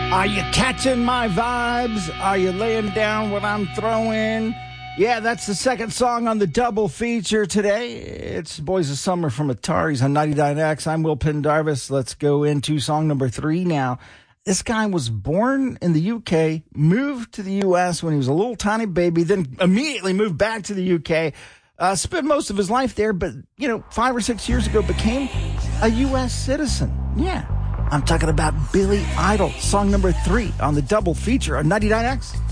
Are you catching my vibes? Are you laying down what I'm throwing? Yeah, that's the second song on the double feature today. It's Boys of Summer from Ataris on 99X. I'm Will Pendarvis. Let's go into song number 3 now. This guy was born in the UK, moved to the U.S. when he was a little tiny baby, then immediately moved back to the U.K., spent most of his life there, but, 5 or 6 years ago became a U.S. citizen. Yeah. I'm talking about Billy Idol, song number 3 on the double feature on 99X.